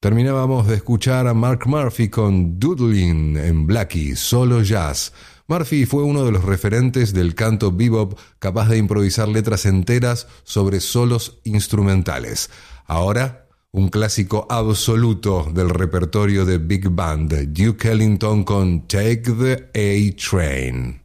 Terminábamos de escuchar a Mark Murphy con Doodling en Blackie, solo jazz. Murphy fue uno de los referentes del canto bebop, capaz de improvisar letras enteras sobre solos instrumentales. Ahora, un clásico absoluto del repertorio de Big Band, Duke Ellington con Take the A-Train.